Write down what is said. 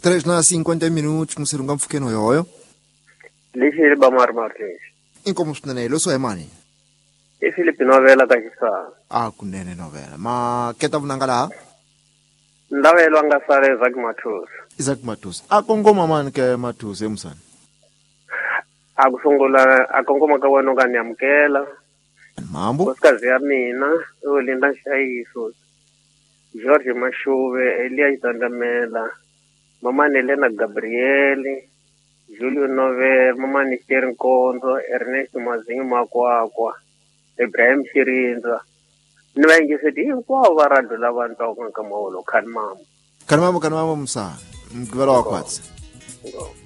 3:50 muserunga mfukeno yoyo. Lexi ba marmarlexi. Inkomo swinene so hemani. I Philip novela ka xisana. Kunene novela. Ma keta vunanga laha? Ndavelo nga sale Isaac Mathus. Isaac Mathus. Akongoma mani ke Mathus emusana. Akusungula akongoma ka wena nga nyamkela. Mambo. Koskazi ya mina, Linda Shayiso. George Mashuve, Elia Itandamela, Mama Nelena Gabriele, Julio Novel, Mama Nishirin Kondo, Ernest Mazingi Makwakwa, Ibrahim Shirinza. Nwengi sedi kwa waradu la wanto kama wolo kanmamu. Kanmamu msa. Mkivela wakwatsi.